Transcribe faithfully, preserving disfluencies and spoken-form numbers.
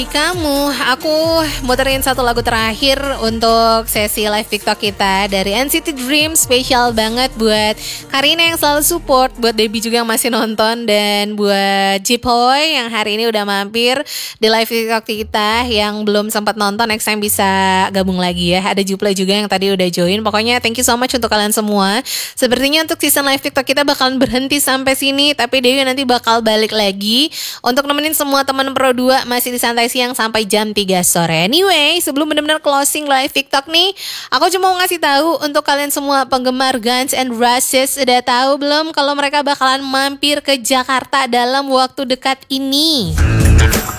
Kamu, aku muterin satu lagu terakhir untuk sesi live TikTok kita dari N C T Dream. Spesial banget buat Karina yang selalu support, buat Debbie juga yang masih nonton, dan buat Jipoy yang hari ini udah mampir di live TikTok kita. Yang belum sempat nonton, next time bisa gabung lagi ya. Ada Juple juga yang tadi udah join. Pokoknya thank you so much untuk kalian semua. Sepertinya untuk season live TikTok kita bakalan berhenti sampai sini, tapi Dewi nanti bakal balik lagi untuk nemenin semua teman Pro dua masih di santai siang sampai jam tiga sore. Anyway, sebelum benar-benar closing live TikTok nih, aku cuma mau ngasih tahu untuk kalian semua penggemar Guns N' Roses, udah tahu belum kalau mereka bakalan mampir ke Jakarta dalam waktu dekat ini?